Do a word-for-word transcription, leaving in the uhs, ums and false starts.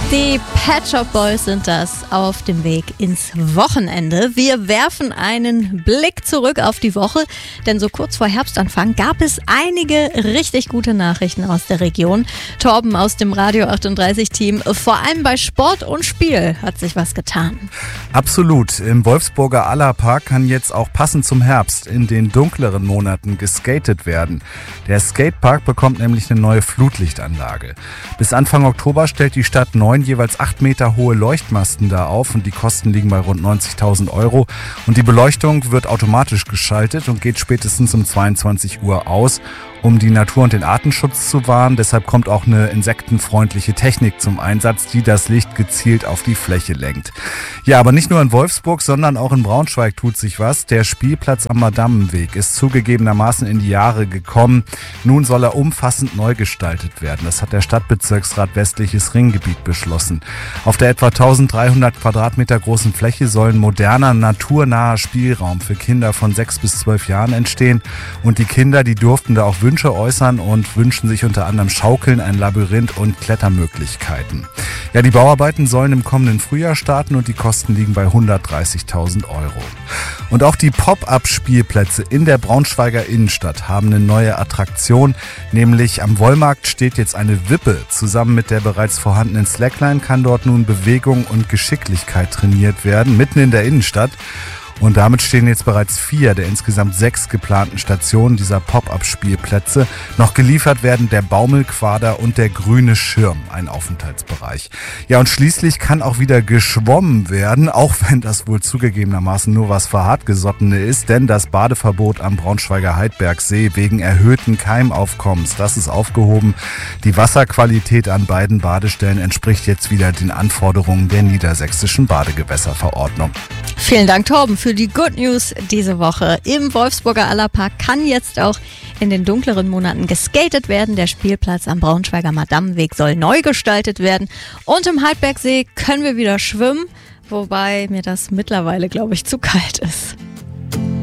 Die Pet Shop Boys sind das auf dem Weg ins Wochenende. Wir werfen einen Blick zurück auf die Woche, denn so kurz vor Herbstanfang gab es einige richtig gute Nachrichten aus der Region. Torben aus dem Radio achtunddreißig Team, vor allem bei Sport und Spiel hat sich was getan. Absolut. Im Wolfsburger Allerpark kann jetzt auch passend zum Herbst in den dunkleren Monaten geskatet werden. Der Skatepark bekommt nämlich eine neue Flutlichtanlage. Bis Anfang Oktober stellt die Stadt neun jeweils acht Meter hohe Leuchtmasten da auf und die Kosten liegen bei rund neunzigtausend Euro. Und die Beleuchtung wird automatisch geschaltet und geht spätestens um zweiundzwanzig Uhr aus, um die Natur und den Artenschutz zu wahren. Deshalb kommt auch eine insektenfreundliche Technik zum Einsatz, die das Licht gezielt auf die Fläche lenkt. Ja, aber nicht nur in Wolfsburg, sondern auch in Braunschweig tut sich was. Der Spielplatz am Madammenweg ist zugegebenermaßen in die Jahre gekommen. Nun soll er umfassend neu gestaltet werden. Das hat der Stadtbezirksrat Westliches Ringgebiet beschlossen. Auf der etwa dreizehnhundert Quadratmeter großen Fläche soll ein moderner, naturnaher Spielraum für Kinder von sechs bis zwölf Jahren entstehen. Und die Kinder, die durften da auch Wünsche äußern und wünschen sich unter anderem Schaukeln, ein Labyrinth und Klettermöglichkeiten. Ja, die Bauarbeiten sollen im kommenden Frühjahr starten und die Kosten liegen bei hundertdreißigtausend Euro. Und auch die Pop-up-Spielplätze in der Braunschweiger Innenstadt haben eine neue Attraktion, nämlich am Wollmarkt steht jetzt eine Wippe. Zusammen mit der bereits vorhandenen Slackline kann dort nun Bewegung und Geschicklichkeit trainiert werden, mitten in der Innenstadt. Und damit stehen jetzt bereits vier der insgesamt sechs geplanten Stationen dieser Pop-up-Spielplätze. Noch geliefert werden der Baumelquader und der grüne Schirm, ein Aufenthaltsbereich. Ja, und schließlich kann auch wieder geschwommen werden, auch wenn das wohl zugegebenermaßen nur was für Hartgesottene ist, denn das Badeverbot am Braunschweiger Heidbergsee wegen erhöhten Keimaufkommens, das ist aufgehoben. Die Wasserqualität an beiden Badestellen entspricht jetzt wieder den Anforderungen der niedersächsischen Badegewässerverordnung. Vielen Dank, Torben, für die Good News diese Woche. Im Wolfsburger Allerpark kann jetzt auch in den dunkleren Monaten geskatet werden. Der Spielplatz am Braunschweiger Madammenweg soll neu gestaltet werden. Und im Heidbergsee können wir wieder schwimmen, wobei mir das mittlerweile, glaube ich, zu kalt ist.